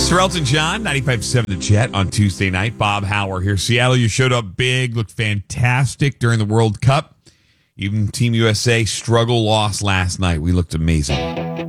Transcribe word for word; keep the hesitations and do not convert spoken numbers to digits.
Mister Elton John, ninety-five point seven The Jet on Tuesday night. Bob Hauer here. Seattle, you showed up big, looked fantastic during the World Cup. Even Team U S A struggle lost last night. We looked amazing.